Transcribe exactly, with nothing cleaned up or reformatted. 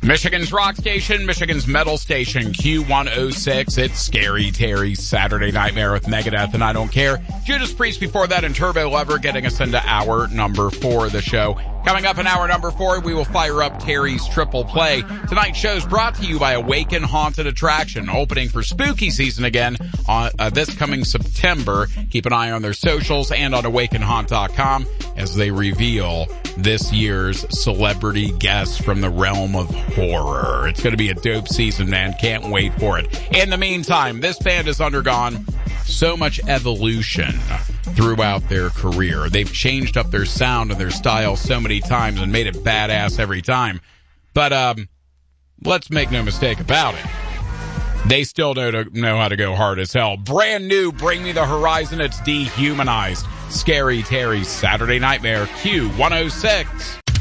Michigan's rock station, Michigan's metal station, Q one oh six. It's Scary Terry's Saturday Nightmare with Megadeth and I Don't Care. Judas Priest before that and Turbo Lover getting us into hour number four of the show. Coming up in hour number four, we will fire up Terry's Triple Play. Tonight's show is brought to you by Awaken Haunted Attraction, opening for spooky season again on uh, this coming September. Keep an eye on their socials and on awaken haunt dot com as they reveal this year's celebrity guests from the realm of horror. It's going to be a dope season, man. Can't wait for it. In the meantime, this band has undergone so much evolution throughout their career. They've changed up their sound and their style so many times and made it badass every time. But um, let's make no mistake about it. They still know, to, know how to go hard as hell. Brand new, Bring Me the Horizon. It's Dehumanized. Scary Terry's Saturday Nightmare, Q one oh six.